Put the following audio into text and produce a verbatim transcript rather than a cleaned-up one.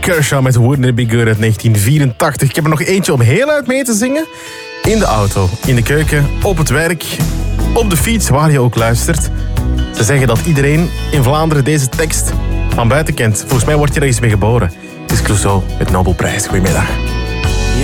Kershaw met Wouldn't It Be Good uit negentien vierentachtig. Ik heb er nog eentje om heel uit mee te zingen. In de auto, in de keuken, op het werk, op de fiets, waar je ook luistert. Ze zeggen dat iedereen in Vlaanderen deze tekst van buiten kent. Volgens mij word je er eens mee geboren. Het is Clouseau met Nobelprijs. Goedemiddag.